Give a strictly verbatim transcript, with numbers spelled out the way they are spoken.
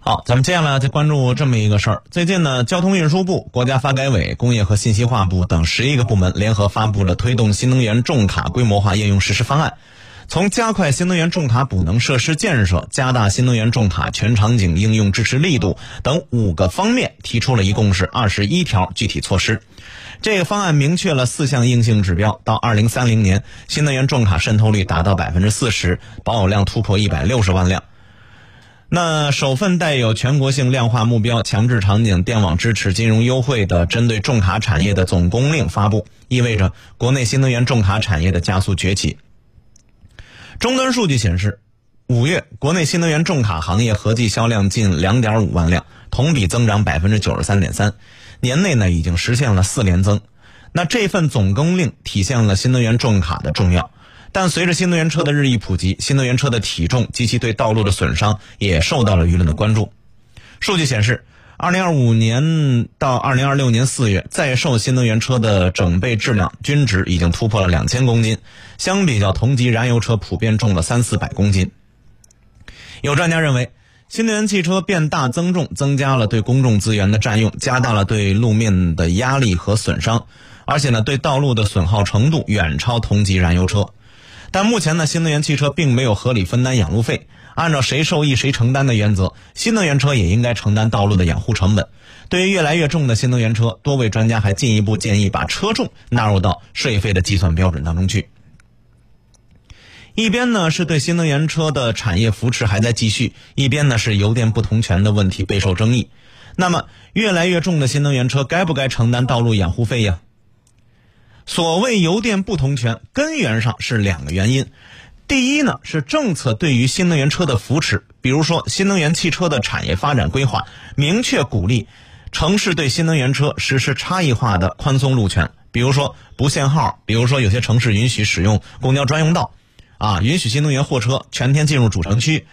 好，咱们接下来再关注这么一个事儿。最近呢，交通运输部、国家发改委、工业和信息化部等十一个部门联合发布了推动新能源重卡规模化应用实施方案，从加快新能源重卡补能设施建设、加大新能源重卡全场景应用支持力度等五个方面，提出了一共是二十一条具体措施。这个方案明确了四项硬性指标，到二零三零年，新能源重卡渗透率达到百分之四十，保有量突破一百六十万辆。那首份带有全国性量化目标、强制场景电网支持金融优惠的针对重卡产业的总公令发布，意味着国内新能源重卡产业的加速崛起。终端数据显示，五月国内新能源重卡行业合计销量近 两点五万辆，同比增长 百分之九十三点三， 年内呢已经实现了四连增。那这份总公令体现了新能源重卡的重要，但随着新能源车的日益普及，新能源车的体重及其对道路的损伤也受到了舆论的关注。数据显示，二零二五年到二零二六年四月，在售新能源车的整备质量均值已经突破了两千公斤，相比较同级燃油车普遍重了三四百公斤。有专家认为，新能源汽车变大增重，增加了对公众资源的占用，加大了对路面的压力和损伤，而且呢，对道路的损耗程度远超同级燃油车。但目前呢，新能源汽车并没有合理分担养路费，按照谁受益谁承担的原则，新能源车也应该承担道路的养护成本。对于越来越重的新能源车，多位专家还进一步建议把车重纳入到税费的计算标准当中去。一边呢是对新能源车的产业扶持还在继续，一边呢是油电不同权的问题备受争议。那么越来越重的新能源车该不该承担道路养护费呀？所谓油电不同权，根源上是两个原因。第一呢，是政策对于新能源车的扶持，比如说新能源汽车的产业发展规划，明确鼓励城市对新能源车实施差异化的宽松路权，比如说不限号，比如说有些城市允许使用公交专用道，啊，允许新能源货车全天进入主城区，